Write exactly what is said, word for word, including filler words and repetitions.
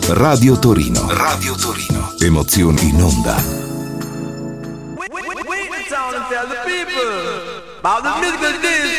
Radio Torino. Radio Torino. Emozioni in onda. Wait, wait, wait, wait, tell the people about the musical